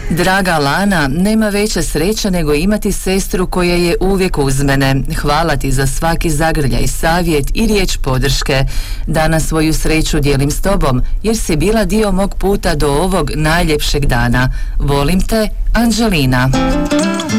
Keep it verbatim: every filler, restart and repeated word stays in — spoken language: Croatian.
Draga Lana, nema veće sreće nego imati sestru koja je uvijek uz mene. Hvala ti za svaki zagrljaj, savjet i riječ podrške. Danas svoju sreću dijelim s tobom, jer si bila dio mog puta do ovog najljepšeg dana. Volim te, Anđelina.